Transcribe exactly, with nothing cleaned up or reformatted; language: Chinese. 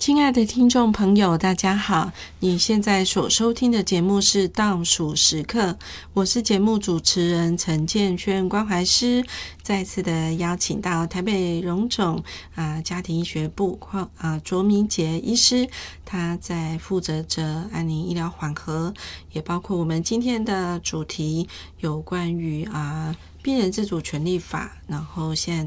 亲爱的听众朋友，大家好，你现在所收听的节目是倒数时刻，我是节目主持人陈建轩关怀师，再次的邀请到台北荣总啊、呃、家庭医学部啊、呃、卓明杰医师，他在负责着安宁医疗缓和，也包括我们今天的主题有关于啊、呃病人自主权利法，然后现在